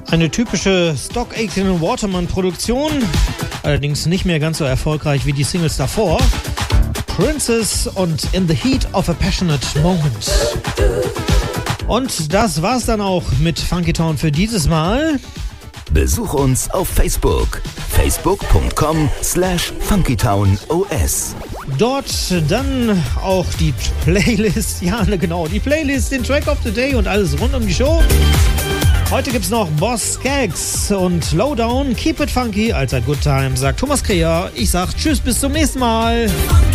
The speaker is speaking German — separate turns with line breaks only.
Eine typische Stock Aitken Waterman Produktion, allerdings nicht mehr ganz so erfolgreich wie die Singles davor. Princess und In the Heat of a Passionate Moment. Und das war's dann auch mit Funky Town für dieses Mal.
Besuch uns auf Facebook. facebook.com/funkytownos.
Dort dann auch die Playlist, ja genau, die Playlist, den Track of the Day und alles rund um die Show. Heute gibt's noch Boss Skaggs und Lowdown. Keep it funky, allzeit good time, sagt Thomas Kreher. Ich sag tschüss, bis zum nächsten Mal.